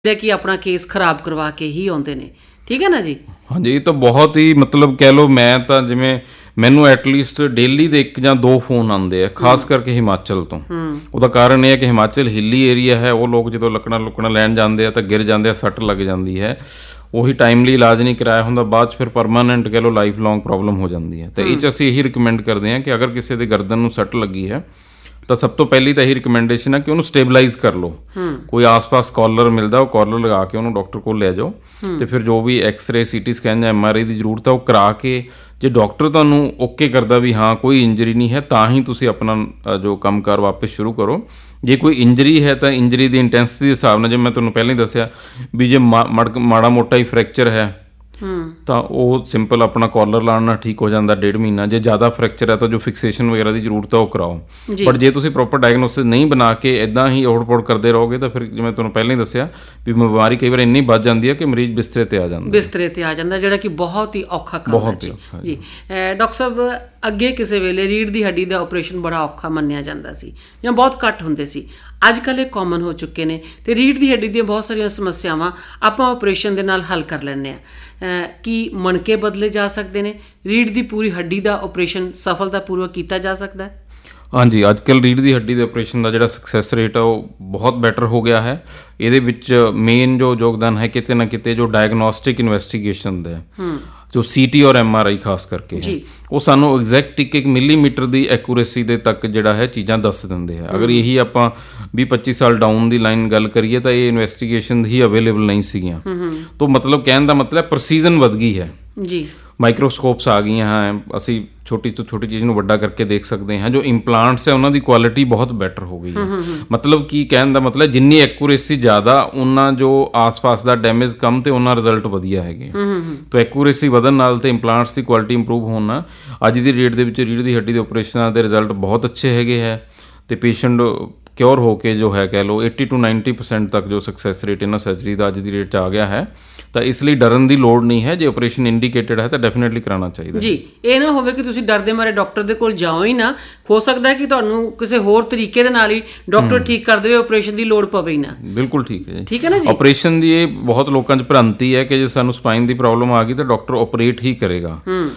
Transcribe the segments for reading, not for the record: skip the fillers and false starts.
ਜਿਹੜੇ ਕਿ ਆਪਣਾ ਕੇਸ ਖਰਾਬ ਕਰਵਾ ਕੇ ਹੀ ਆਉਂਦੇ ਨੇ। ਠੀਕ ਹੈ ਨਾ ਜੀ। ਹਾਂਜੀ, ਇਹ ਤਾਂ ਬਹੁਤ ਹੀ ਮਤਲਬ ਕਹਿ ਲਓ, ਮੈਂ ਤਾਂ ਜਿਵੇਂ ਮੈਨੂੰ ਐਟਲੀਸਟ ਡੇਲੀ ਦੇ 1 ਜਾਂ 2 ਫੋਨ ਆਉਂਦੇ ਆ, ਖਾਸ ਕਰਕੇ ਹਿਮਾਚਲ ਤੋਂ। ਉਹਦਾ ਕਾਰਨ ਇਹ ਹੈ ਕਿ ਹਿਮਾਚਲ ਹਿੱਲੀ ਏਰੀਆ ਹੈ, ਉਹ ਲੋਕ ਜਦੋਂ ਲੱਕੜਾਂ ਲੈਣ ਜਾਂਦੇ ਆ ਤਾਂ ਗਿਰ ਜਾਂਦੇ ਆ, ਸੱਟ ਲੱਗ ਜਾਂਦੀ ਹੈ, ਉਹੀ ਟਾਈਮਲੀ ਇਲਾਜ ਨਹੀਂ ਕਰਾਇਆ ਹੁੰਦਾ, ਬਾਅਦ 'ਚ ਫਿਰ ਪਰਮਾਨੈਂਟ ਕਹਿ ਲਓ ਲਾਈਫ ਲੌਂਗ ਪ੍ਰੋਬਲਮ ਹੋ ਜਾਂਦੀ ਹੈ। ਤਾਂ ਇਹ 'ਚ ਅਸੀਂ ਇਹੀ ਰਿਕਮੈਂਡ ਕਰਦੇ ਹਾਂ ਕਿ ਅਗਰ ਕਿਸੇ ਦੇ ਗਰਦਨ ਨੂੰ ਸੱਟ ਲੱਗੀ ਹੈ ਤਾਂ ਸਭ ਤੋਂ ਪਹਿਲੀ ਤਾਂ ਇਹੀ ਰਿਕਮੈਂਡੇਸ਼ਨ ਹੈ ਕਿ ਉਹਨੂੰ ਸਟੇਬਲਾਈਜ਼ ਕਰ ਲਓ। ਕੋਈ ਆਸ-ਪਾਸ ਕਾਲਰ ਮਿਲਦਾ, ਉਹ ਕਾਲਰ ਲਗਾ ਕੇ ਉਹਨੂੰ ਡਾਕਟਰ ਕੋਲ ਲੈ ਜਾਓ, ਤੇ ਫਿਰ ਜੋ ਵੀ ਐਕਸ-ਰੇ, ਸੀਟੀ ਸਕੈਨ ਜਾਂ MRI ਦੀ ਜ਼ਰੂਰਤ ਹੈ ਉਹ ਕਰਾ ਕੇ, ਜੇ ਡਾਕਟਰ ਤੁਹਾਨੂੰ ਓਕੇ ਕਰਦਾ ਵੀ ਹਾਂ ਕੋਈ ਇੰਜਰੀ ਨਹੀਂ ਹੈ, ਤਾਂ ਹੀ ਤੁਸੀਂ ਆਪਣਾ ਜੋ ਕੰਮਕਾਰ ਵਾਪਸ ਸ਼ੁਰੂ ਕਰੋ। ਜੇ ਕੋਈ ਇੰਜਰੀ ਹੈ ਤਾਂ ਇੰਜਰੀ ਦੀ ਇੰਟੈਂਸਿਟੀ ਦੇ ਹਿਸਾਬ ਨਾਲ, ਜਿਵੇਂ ਮੈਂ ਤੁਹਾਨੂੰ ਪਹਿਲਾਂ ਹੀ ਦੱਸਿਆ ਵੀ ਜੇ ਮਾੜਾ ਮੋਟਾ ਹੀ ਫ੍ਰੈਕਚਰ ਹੈ ਤਾਂ ਉਹ ਸਿੰਪਲ ਆਪਣਾ ਕਾਲਰ ਲਾਉਣ ਨਾਲ ਠੀਕ ਹੋ ਜਾਂਦਾ 1.5 ਮਹੀਨਾ। ਜੇ ਜ਼ਿਆਦਾ ਫ੍ਰੈਕਚਰ ਹੈ ਤਾਂ ਜੋ ਫਿਕਸੇਸ਼ਨ ਵਗੈਰਾ ਦੀ ਜ਼ਰੂਰਤ ਹੈ ਉਹ ਕਰਾਓ। ਬਟ ਜੇ ਤੁਸੀਂ ਪ੍ਰੋਪਰ ਡਾਇਗਨੋਸਿਸ ਨਹੀਂ ਬਣਾ ਕੇ ਇੱਦਾਂ ਹੀ ਓੜ-ਪੋੜ ਕਰਦੇ ਰਹੋਗੇ ਤਾਂ ਫਿਰ ਜਿਵੇਂ ਤੁਹਾਨੂੰ ਪਹਿਲਾਂ ਹੀ ਦੱਸਿਆ ਵੀ ਬਿਮਾਰੀ ਕਈ ਵਾਰ ਇੰਨੀ ਵੱਧ ਜਾਂਦੀ ਹੈ ਕਿ ਮਰੀਜ਼ ਬਿਸਤਰੇ ਤੇ ਆ ਜਾਂਦਾ, ਜਿਹੜਾ ਕਿ ਬਹੁਤ ਹੀ ਔਖਾ ਕੰਮ ਹੈ ਜੀ। ਡਾਕਟਰ ਸਾਹਿਬ, ਅੱਗੇ ਕਿਸੇ ਵੇਲੇ ਰੀੜ੍ਹ ਦੀ ਹੱਡੀ ਦਾ ਆਪਰੇਸ਼ਨ ਬੜਾ ਔਖਾ ਮੰਨਿਆ ਜਾਂਦਾ ਸੀ ਜਾਂ ਬਹੁਤ ਘੱਟ ਹੁੰਦੇ ਸੀ। ਅੱਜ ਕੱਲ੍ਹ ਇਹ ਕਾਮਨ ਹੋ ਚੁੱਕੇ ਨੇ ਅਤੇ ਰੀੜ੍ਹ ਦੀ ਹੱਡੀ ਦੀਆਂ ਬਹੁਤ ਸਾਰੀਆਂ ਸਮੱਸਿਆਵਾਂ ਆਪਾਂ ਆਪਰੇਸ਼ਨ ਦੇ ਨਾਲ ਹੱਲ ਕਰ ਲੈਂਦੇ ਹਾਂ। ਕੀ ਮਣਕੇ ਬਦਲੇ ਜਾ ਸਕਦੇ ਨੇ? ਰੀੜ੍ਹ ਦੀ ਪੂਰੀ ਹੱਡੀ ਦਾ ਆਪਰੇਸ਼ਨ ਸਫਲਤਾਪੂਰਵਕ ਕੀਤਾ ਜਾ ਸਕਦਾ ਹੈ? ਹਾਂਜੀ, ਅੱਜ ਕੱਲ੍ਹ ਰੀੜ੍ਹ ਦੀ ਹੱਡੀ ਦੇ ਆਪਰੇਸ਼ਨ ਦਾ ਜਿਹੜਾ ਸਕਸੈਸ ਰੇਟ ਆ ਉਹ ਬਹੁਤ ਬੈਟਰ ਹੋ ਗਿਆ ਹੈ। ਇਹਦੇ ਵਿੱਚ ਮੇਨ ਜੋ ਯੋਗਦਾਨ ਹੈ ਕਿਤੇ ਨਾ ਕਿਤੇ ਜੋ ਡਾਇਗਨੋਸਟਿਕ ਇਨਵੈਸਟੀਗੇਸ਼ਨ ਦਾ, ਜੋ CT ਔਰ MRI ਖਾਸ ਕਰਕੇ ਹੈ, ਉਹ ਸਾਨੂੰ ਐਗਜ਼ੈਕਟ 1 ਮਿਲੀਮੀਟਰ ਦੀ ਐਕੂਰੇਸੀ ਦੇ ਤੱਕ ਜਿਹੜਾ ਹੈ ਚੀਜ਼ਾਂ ਦੱਸ ਦਿੰਦੇ ਆ। ਅਗਰ ਇਹੀ ਆਪਾਂ 20-25 ਸਾਲ ਡਾਊਨ ਦੀ ਲਾਈਨ ਗੱਲ ਕਰੀਏ ਤਾਂ ਇਹ ਇਨਵੈਸਟੀਗੇਸ਼ਨ ਹੀ ਅਵੇਲੇਬਲ ਨਹੀਂ ਸੀਗੀਆਂ। ਤਾਂ ਮਤਲਬ ਕਹਿਣ ਦਾ ਮਤਲਬ ਪ੍ਰਸੀਜ਼ਨ ਵੱਧ ਗਈ ਹੈ ਜੀ। ਮਾਈਕਰੋਸਕੋਪਸ ਆ ਗਈਆਂ ਹਨ, ਅਸੀਂ ਛੋਟੀ ਤੋਂ ਛੋਟੀ ਚੀਜ਼ ਨੂੰ ਵੱਡਾ ਕਰਕੇ ਦੇਖ ਸਕਦੇ ਹਾਂ। ਜੋ ਇੰਪਲਾਂਟਸ ਹੈ ਉਹਨਾਂ ਦੀ ਕੁਆਲਿਟੀ ਬਹੁਤ ਬੈਟਰ ਹੋ ਗਈ ਹੈ। ਮਤਲਬ ਕੀ ਕਹਿਣ ਦਾ ਮਤਲਬ, ਜਿੰਨੀ ਐਕੂਰੇਸੀ ਜ਼ਿਆਦਾ ਉਹਨਾਂ ਜੋ ਆਸ-ਪਾਸ ਦਾ ਡੈਮੇਜ ਕਮ ਤੇ ਉਹਨਾਂ ਰਿਜ਼ਲਟ ਵਧੀਆ ਹੈਗੇ। ਤਾਂ ਐਕੂਰੇਸੀ ਵਧਣ ਨਾਲ ਤੇ ਇੰਪਲਾਂਟਸ ਦੀ ਕੁਆਲਿਟੀ ਇੰਪਰੂਵ ਹੋਣ ਨਾਲ ਅੱਜ ਦੀ ਡੇਟ ਦੇ ਵਿੱਚ ਰੀੜ੍ਹ ਦੀ ਹੱਡੀ ਦੇ ਆਪਰੇਸ਼ਨਾਂ ਦੇ ਰਿਜ਼ਲਟ ਬਹੁਤ ਅੱਛੇ ਹੈਗੇ ਹੈ ਤੇ ਪੇਸ਼ੈਂਟ ਕਿਉਰ ਹੋ ਕੇ ਜੋ ਹੈ ਕਹਿ ਲਓ 80 to 90% ਤੱਕ ਜੋ ਸਕਸੈਸ ਰੇਟ ਇਹਨਾਂ ਸਰਜਰੀ ਦਾ ਅੱਜ ਦੀ ਡੇਟ 'ਚ ਆ ਗਿਆ ਹੈ। ਤਾਂ ਇਸ ਲਈ ਡਰਨ ਦੀ ਲੋੜ ਨਹੀਂ ਹੈ। ਜੇ ਆਪਰੇਸ਼ਨ ਇੰਡੀਕੇਟਡ ਹੈ ਤਾਂ ਡੈਫੀਨੇਟਲੀ ਕਰਾਉਣਾ ਚਾਹੀਦਾ ਜੀ। ਇਹ ਨਾ ਹੋਵੇ ਕਿ ਤੁਸੀਂ ਡਰਦੇ ਮਾਰੇ ਡਾਕਟਰ ਦੇ ਕੋਲ ਜਾਓ ਹੀ ਨਾ। ਹੋ ਸਕਦਾ ਕਿ ਤੁਹਾਨੂੰ ਕਿਸੇ ਹੋਰ ਤਰੀਕੇ ਦੇ ਨਾਲ ਹੀ ਡਾਕਟਰ ਠੀਕ ਕਰ ਦੇਵੇ, ਆਪਰੇਸ਼ਨ ਦੀ ਲੋੜ ਪਵੇ ਹੀ ਨਾ। ਬਿਲਕੁਲ ਠੀਕ ਹੈ ਜੀ। ਠੀਕ ਹੈ ਨਾ ਜੀ। ਆਪਰੇਸ਼ਨ ਦੀ ਇਹ ਬਹੁਤ ਲੋਕਾਂ 'ਚ ਭ੍ਰਾਂਤੀ ਹੈ ਕਿ ਜੇ ਸਾਨੂੰ ਸਪਾਈਨ ਦੀ ਪ੍ਰੋਬਲਮ ਆ ਗਈ ਤਾਂ ਡਾਕਟਰ ਆਪਰੇਟ ਹੀ ਕਰੇਗਾ।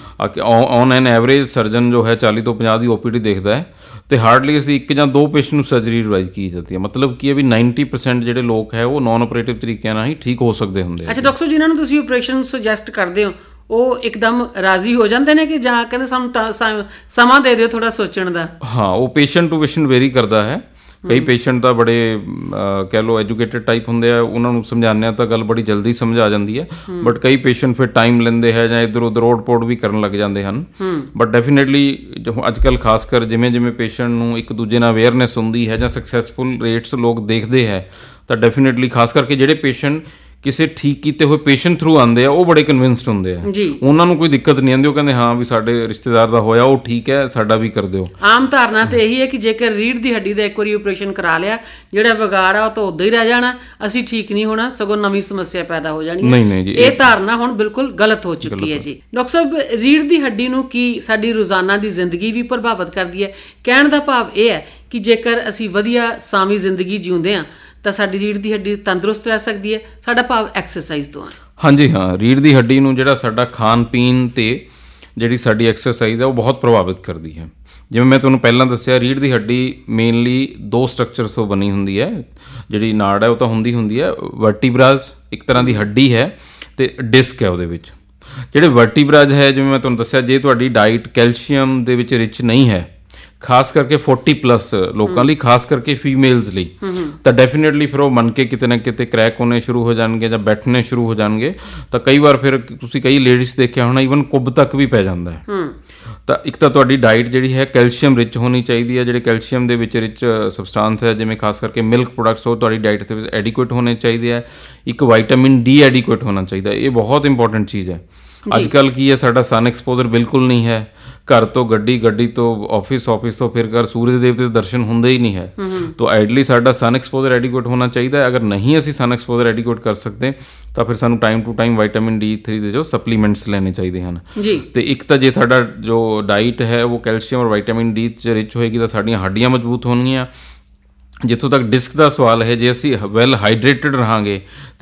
ਔਨ ਐਨ ਐਵਰੇਜ ਸਰਜਨ ਜੋ ਹੈ 40 ਤੋਂ 50 ਦੀ OPD ਦੇਖਦਾ ਹੈ ਤੇ ਹਾਰਡਲੀ ਅਸੀਂ 1 ਜਾਂ 2 ਪੇਸ਼ੈਂਟ ਨੂੰ ਸਰਜਰੀ ਐਡਵਾਈਜ਼ ਕੀਤੀ ਜਾਂਦੀ ਹੈ। ਮਤਲਬ ਕੀ ਹੈ ਵੀ 90% ਜਿਹੜੇ ਲੋਕ ਹੈ ਉਹ ਨੋਨ ਆਪਰੇਟਿਵ ਤਰੀਕਿਆਂ ਨਾਲ ਹੀ ਠੀਕ ਹੋ ਸਕਦੇ ਹੁੰਦੇ। ਅੱਛਾ ਡਾਕਟਰ, ਜਿਨ੍ਹਾਂ ਨੂੰ ਤੁਸੀਂ ਆਪਰੇਸ਼ਨ ਸੁਜੈਸਟ ਕਰਦੇ ਹੋ ਉਹ ਇੱਕਦਮ ਰਾਜ਼ੀ ਹੋ ਜਾਂਦੇ ਨੇ ਕਿ ਜਾਂ ਕਹਿੰਦੇ ਸਾਨੂੰ ਸਮਾਂ ਦੇ ਦਿਓ ਥੋੜਾ ਸੋਚਣ ਦਾ? ਹਾਂ, ਉਹ ਪੇਸ਼ੈਂਟ ਟੂ ਪੇਸ਼ੈਂਟ ਵੇਰੀ ਕਰਦਾ ਹੈ। ਕਈ ਪੇਸ਼ੈਂਟ ਤਾਂ ਬੜੇ ਕਹਿ ਲਓ ਐਜੂਕੇਟਡ ਟਾਈਪ ਹੁੰਦੇ ਆ, ਉਹਨਾਂ ਨੂੰ ਸਮਝਾਉਂਦੇ ਆ ਤਾਂ ਗੱਲ ਬੜੀ ਜਲਦੀ ਸਮਝ ਆ ਜਾਂਦੀ ਹੈ। ਬਟ ਕਈ ਪੇਸ਼ੈਂਟ ਫਿਰ ਟਾਈਮ ਲੈਂਦੇ ਹੈ ਜਾਂ ਇੱਧਰ ਉੱਧਰ ਓੜ-ਪੋੜ ਵੀ ਕਰਨ ਲੱਗ ਜਾਂਦੇ ਹਨ। ਬਟ ਡੈਫੀਨੇਟਲੀ ਅੱਜ ਕੱਲ੍ਹ ਖਾਸ ਕਰ ਜਿਵੇਂ ਪੇਸ਼ੈਂਟ ਨੂੰ ਇੱਕ ਦੂਜੇ ਨਾਲ ਅਵੇਅਰਨੈਸ ਹੁੰਦੀ ਹੈ ਜਾਂ ਸਕਸੈਸਫੁਲ ਰੇਟਸ ਲੋਕ ਦੇਖਦੇ ਹੈ ਤਾਂ ਡੈਫੀਨੇਟਲੀ ਖਾਸ ਕਰਕੇ ਜਿਹੜੇ ਪੇਸ਼ੈਂਟ ਕਿਸੇ ਠੀਕ ਕੀਤੇ ਹੋਏ ਪੇਸ਼ੈਂਟ ਥਰੂ ਆਉਂਦੇ ਆ ਉਹ ਬੜੇ ਕਨਵਿੰਸਡ ਹੁੰਦੇ ਆ। ਉਹਨਾਂ ਨੂੰ ਕੋਈ ਦਿੱਕਤ ਨਹੀਂ ਆਉਂਦੀ, ਉਹ ਕਹਿੰਦੇ ਹਾਂ ਵੀ ਸਾਡੇ ਰਿਸ਼ਤੇਦਾਰ ਦਾ ਹੋਇਆ, ਉਹ ਠੀਕ ਹੈ, ਸਾਡਾ ਵੀ ਕਰ ਦਿਓ। ਆਮ ਧਾਰਨਾ ਤੇ ਇਹੀ ਹੈ ਕਿ ਜੇਕਰ ਰੀੜ੍ਹ ਦੀ ਹੱਡੀ ਦਾ ਇੱਕ ਵਾਰੀ ਆਪਰੇਸ਼ਨ ਕਰਾ ਲਿਆ, ਜਿਹੜਾ ਵਿਗਾੜ ਆ ਉਹ ਤਾਂ ਉੱਦਾਂ ਹੀ ਰਹਿ ਜਾਣਾ, ਅਸੀਂ ਠੀਕ ਨਹੀਂ ਹੋਣਾ, ਸਗੋਂ ਨਵੀਂ ਸਮੱਸਿਆ ਪੈਦਾ ਹੋ ਜਾਣੀ। ਨਹੀਂ ਜੀ, ਇਹ ਧਾਰਨਾ ਹੁਣ ਬਿਲਕੁਲ ਗਲਤ ਹੋ ਚੁੱਕੀ ਹੈ ਜੀ। ਡਾਕਟਰ ਸਾਹਿਬ, ਰੀੜ੍ਹ ਦੀ ਹੱਡੀ ਨੂੰ ਕੀ ਸਾਡੀ ਰੋਜ਼ਾਨਾ ਦੀ ਜ਼ਿੰਦਗੀ ਵੀ ਪ੍ਰਭਾਵਿਤ ਕਰਦੀ ਹੈ? ਕਹਿਣ ਦਾ ਭਾਵ ਇਹ ਹੈ ਕਿ ਜੇਕਰ ਅਸੀਂ ਵਧੀਆ ਸਾਵੀਂ ਜ਼ਿੰਦਗੀ ਜਿਉਂਦੇ ਹਾਂ ਤਾਂ ਸਾਡੀ ਰੀੜ੍ਹ ਦੀ ਹੱਡੀ ਤੰਦਰੁਸਤ ਰਹਿ ਸਕਦੀ ਹੈ। ਸਾਡਾ ਭਾਵ ਐਕਸਰਸਾਈਜ਼ ਤੋਂ ਹੈ। ਹਾਂਜੀ ਹਾਂ, ਰੀੜ੍ਹ ਦੀ ਹੱਡੀ ਨੂੰ ਜਿਹੜਾ ਸਾਡਾ ਖਾਣ ਪੀਣ ਤੇ ਜਿਹੜੀ ਸਾਡੀ ਐਕਸਰਸਾਈਜ਼ ਹੈ ਉਹ ਬਹੁਤ ਪ੍ਰਭਾਵਿਤ ਕਰਦੀ ਹੈ। ਜਿਵੇਂ ਮੈਂ ਤੁਹਾਨੂੰ ਪਹਿਲਾਂ ਦੱਸਿਆ, ਰੀੜ੍ਹ ਦੀ ਹੱਡੀ ਮੇਨਲੀ 2 ਸਟਰਕਚਰਸ ਤੋਂ ਬਣੀ ਹੁੰਦੀ ਹੈ। ਜਿਹੜੀ ਨਾੜ ਹੈ ਉਹ ਤਾਂ ਹੁੰਦੀ ਹੈ ਵਰਟੀਬਰਾਜ਼, ਇੱਕ ਤਰ੍ਹਾਂ ਦੀ ਹੱਡੀ ਹੈ, ਤੇ ਡਿਸਕ ਹੈ ਉਹਦੇ ਵਿੱਚ। ਜਿਹੜੇ ਵਰਟੀਬਰਾਜ਼ ਹੈ, ਜਿਵੇਂ ਮੈਂ ਤੁਹਾਨੂੰ ਦੱਸਿਆ, ਜੇ ਤੁਹਾਡੀ ਡਾਈਟ ਕੈਲਸ਼ੀਅਮ ਦੇ ਵਿੱਚ ਰਿਚ ਨਹੀਂ ਹੈ, ਖਾਸ ਕਰਕੇ 40+ ਲੋਕਾਂ ਲਈ, ਖਾਸ ਕਰਕੇ ਫੀਮੇਲਸ ਲਈ, ਤਾਂ ਡੈਫੀਨੇਟਲੀ ਫਿਰ ਉਹ ਮਣਕੇ ਕਿਤੇ ਨਾ ਕਿਤੇ ਕ੍ਰੈਕ ਹੋਣੇ ਸ਼ੁਰੂ ਹੋ ਜਾਣਗੇ ਜਾਂ ਬੈਠਣੇ ਸ਼ੁਰੂ ਹੋ ਜਾਣਗੇ। ਤਾਂ ਕਈ ਵਾਰ ਫਿਰ ਤੁਸੀਂ ਕਈ ਲੇਡੀਜ਼ ਦੇਖਿਆ ਹੋਣਾ ਈਵਨ ਕੁੱਬ ਤੱਕ ਵੀ ਪੈ ਜਾਂਦਾ ਹੈ। ਤਾਂ ਇੱਕ ਤਾਂ ਤੁਹਾਡੀ ਡਾਈਟ ਜਿਹੜੀ ਹੈ ਕੈਲਸ਼ੀਅਮ ਰਿਚ ਹੋਣੀ ਚਾਹੀਦੀ ਹੈ। ਜਿਹੜੇ ਕੈਲਸ਼ੀਅਮ ਦੇ ਵਿੱਚ ਰਿਚ ਸਬਸਟਾਂਸ ਹੈ, ਜਿਵੇਂ ਖਾਸ ਕਰਕੇ ਮਿਲਕ ਪ੍ਰੋਡਕਟਸ, ਉਹ ਤੁਹਾਡੀ ਡਾਈਟ ਦੇ ਵਿੱਚ ਐਡੀਕੁਏਟ ਹੋਣੇ ਚਾਹੀਦੇ ਹੈ। ਇੱਕ ਵਿਟਾਮਿਨ D ਐਡੀਕੁਏਟ ਹੋਣਾ ਚਾਹੀਦਾ। ਇਹ ਬਹੁਤ ਇੰਪੋਰਟੈਂਟ ਚੀਜ਼ ਹੈ। ਅੱਜ ਕੱਲ੍ਹ ਕੀ ਹੈ, ਸਾਡਾ ਸਨ ਐਕਸਪੋਜ਼ਰ ਬਿਲਕੁਲ ਨਹੀਂ ਹੈ। ਘਰ ਤੋਂ ਗੱਡੀ ਤੋਂ ਆਫਿਸ ਤੋਂ ਫਿਰ ਘਰ ਸੂਰਜ ਦੇਵਤੇ ਦੇ ਦਰਸ਼ਨ ਹੁੰਦੇ ਹੀ ਨਹੀਂ ਹੈ। ਤਾਂ ਆਈਡਲੀ ਸਾਡਾ ਸਨ ਐਕਸਪੋਜ਼ਰ ਐਡੀਕੁਏਟ ਹੋਣਾ ਚਾਹੀਦਾ ਹੈ। ਅਗਰ ਨਹੀਂ ਅਸੀਂ ਸਨ ਐਕਸਪੋਜ਼ਰ ਐਡੀਕੁਏਟ ਕਰ ਸਕਦੇ ਤਾਂ ਫਿਰ ਸਾਨੂੰ time to time vitamin D3 ਦੇ ਜੋ ਸਪਲੀਮੈਂਟਸ ਲੈਣੇ ਚਾਹੀਦੇ ਹਨ। ਤੇ ਇੱਕ ਤਾਂ ਜੇ ਸਾਡਾ ਜੋ ਡਾਈਟ ਹੈ ਉਹ ਕੈਲਸ਼ੀਅਮ ਔਰ ਵਿਟਾਮਿਨ D 'ਚ ਰਿਚ ਹੋਏਗੀ ਤਾਂ ਸਾਡੀਆਂ ਹੱਡੀਆਂ ਮਜ਼ਬੂਤ ਹੋਣਗੀਆਂ। ਜਿੱਥੋਂ ਤੱਕ ਡਿਸਕ ਦਾ ਸਵਾਲ ਹੈ, ਜੇ ਅਸੀਂ ਵੈਲ ਹਾਈਡਰੇਟਡ ਰਹਾਂਗੇ